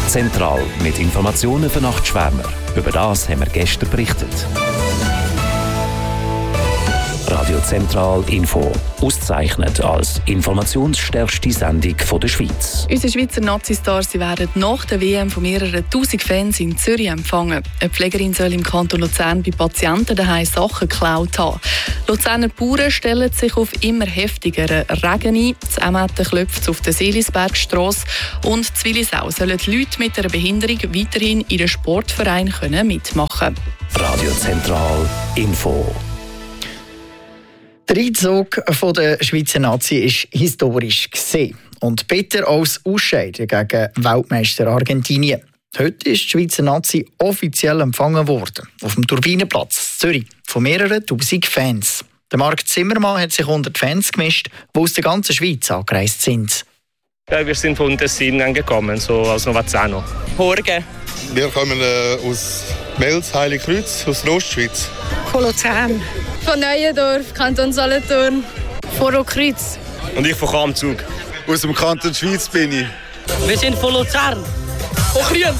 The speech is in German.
Zentral mit Informationen für Nachtschwärmer. Über das haben wir gestern berichtet. Radio Zentral Info. Ausgezeichnet als informationsstärkste Sendung der Schweiz. Unsere Schweizer Nazistars werden nach der WM von mehreren tausend Fans in Zürich empfangen. Eine Pflegerin soll im Kanton Luzern bei Patienten daheim Sachen geklaut haben. Luzerner Bauern stellen sich auf immer heftigeren Regen ein. Das Emmetten klopft auf der Seelisbergstrasse. Und in Willisau sollen die Leute mit einer Behinderung weiterhin in den Sportverein mitmachen können. Radio Zentral Info. Der Einzug der Schweizer Nazi war historisch gesehen und bitter als Ausscheiden gegen Weltmeister Argentinien. Heute ist die Schweizer Nazi offiziell empfangen worden, auf dem Turbinenplatz in Zürich, von mehreren tausend Fans. Der Marc Zimmermann hat sich unter die Fans gemischt, die aus der ganzen Schweiz angereist sind. Ja, wir sind von Tessin angekommen, so aus Novazzano. Morgen. Wir kommen aus Mels, Heiligkreuz, aus der Ostschweiz. Von Luzern. Von Neuendorf, Kanton Solothurn. Von Rockkreuz. Und ich von Kamzug. Aus dem Kanton Schweiz bin ich. Wir sind von Luzern. Von Kriens.